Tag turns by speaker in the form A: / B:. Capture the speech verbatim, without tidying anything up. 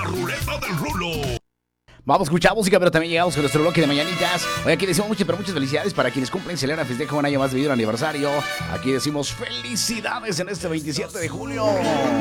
A: ruleta del Rulo.
B: Vamos a escuchar música, pero también llegamos con nuestro bloque de mañanitas. Hoy aquí decimos muchas, pero muchas felicidades para quienes cumplen, celebran, festejan un año más de vida, un aniversario. Aquí decimos felicidades en este veintisiete de julio.